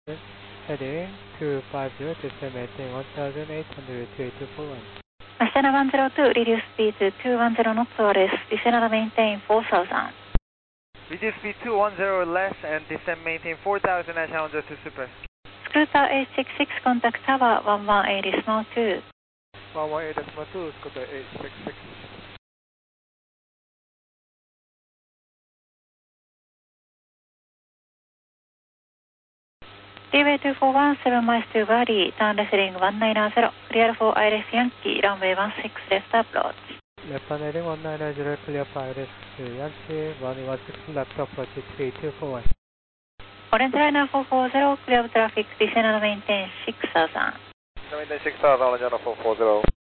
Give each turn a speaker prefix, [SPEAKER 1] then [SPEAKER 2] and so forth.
[SPEAKER 1] Heading 250, descend maintain 1800 2841.
[SPEAKER 2] Astana 102, reduce speed to 210 knots or less, descend and maintain 4000.
[SPEAKER 3] Reduce speed 210 less and descend maintain 4000 Astana 102 super.
[SPEAKER 2] Scooter 866, contact tower 118 decimal 2.
[SPEAKER 1] 118.2, Scooter 866.
[SPEAKER 2] Freeway 241, 7 miles to Gary, turn left heading 190, clear for Iris Yankee, runway 16 left approach.
[SPEAKER 1] Left on heading 190, clear for Iris Yankee, runway 16 left approach 3241.
[SPEAKER 2] Orange Liner 440, clear of traffic, descend and maintain 6000.
[SPEAKER 3] Maintain 6000, Orange Liner 440.